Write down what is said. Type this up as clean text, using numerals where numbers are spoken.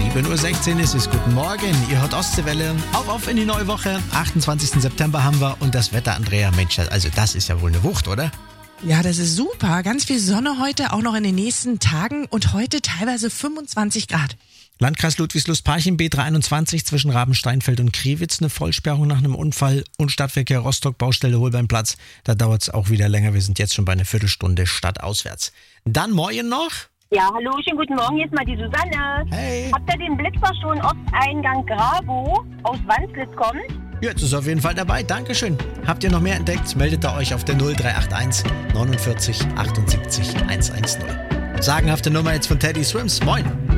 7:16 Uhr ist es. Guten Morgen, ihr hört Ostseewelle. Auf in die neue Woche. 28. September haben wir und das Wetter, Andrea, Mensch, also das ist ja wohl eine Wucht, oder? Ja, das ist super. Ganz viel Sonne heute, auch noch in den nächsten Tagen und heute teilweise 25 Grad. Landkreis Ludwigslust-Parchim, B23 zwischen Rabensteinfeld und Kriwitz, eine Vollsperrung nach einem Unfall und Stadtverkehr Rostock, Baustelle Holbeinplatz. Da dauert es auch wieder länger. Wir sind jetzt schon bei einer Viertelstunde stadtauswärts. Dann morgen noch. Ja, hallo, schönen guten Morgen, hier ist mal die Susanne. Hey. Habt ihr den Blitzer schon Osteingang Grabo aus Wanslitz kommt? Jetzt ist auf jeden Fall dabei. Dankeschön. Habt ihr noch mehr entdeckt? Meldet ihr euch auf der 0381 49 78 110. Sagenhafte Nummer jetzt von Teddy Swims. Moin.